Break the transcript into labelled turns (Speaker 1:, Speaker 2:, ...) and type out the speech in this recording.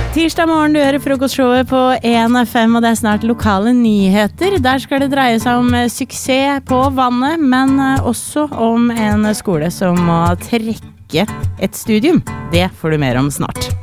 Speaker 1: Tirsdag morgen du hører frokostshowet på 1FM, og det snart lokale nyheter. Der skal det dreie seg om suksess på vannet, men også om en skole som må trekke et studium. Det får du mer om snart.